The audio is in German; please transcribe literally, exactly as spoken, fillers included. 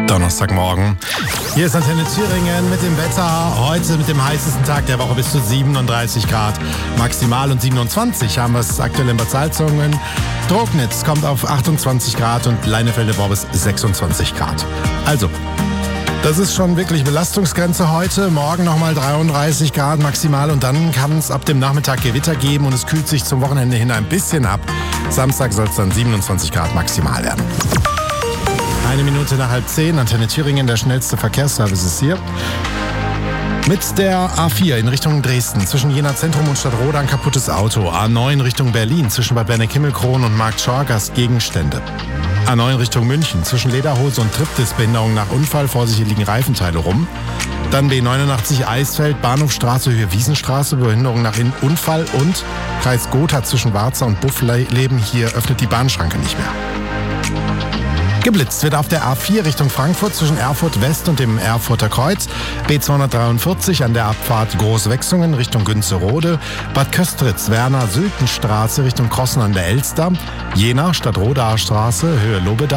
Donnerstagmorgen. Hier ist Antenne Thüringen mit dem Wetter. Heute mit dem heißesten Tag der Woche bis zu siebenunddreißig Grad. Maximal und siebenundzwanzig haben wir es aktuell in Bad Salzungen. Drognitz kommt auf achtundzwanzig Grad und Leinefelde-Worbis sechsundzwanzig Grad. Also, das ist schon wirklich Belastungsgrenze heute. Morgen nochmal dreiunddreißig Grad maximal und dann kann es ab dem Nachmittag Gewitter geben und es kühlt sich zum Wochenende hin ein bisschen ab. Samstag soll es dann siebenundzwanzig Grad maximal werden. Eine Minute nach halb zehn, Antenne Thüringen, der schnellste Verkehrsservice ist hier. Mit der A vier in Richtung Dresden, zwischen Jena Zentrum und Stadtroda ein kaputtes Auto. A neun Richtung Berlin, zwischen Bad Berneck-Himmelkron und Markt Schorgast Gegenstände. A neun Richtung München, zwischen Lederhose und Triptis-Behinderung nach Unfall, vor sich hier liegen Reifenteile rum. Dann B neunundachtzig Eisfeld, Bahnhofstraße, Höhe Wiesenstraße, Behinderung nach Unfall und Kreis Gotha zwischen Warza und Buffleben, hier öffnet die Bahnschranke nicht mehr. Geblitzt wird auf der A vier Richtung Frankfurt zwischen Erfurt West und dem Erfurter Kreuz, B zweihundertdreiundvierzig an der Abfahrt Großwechsungen Richtung Günzerode, Bad Köstritz, Werner-Sülten-Straße Richtung Crossen an der Elster, Jena Stadtrodaer Straße, Höhe Lobeda.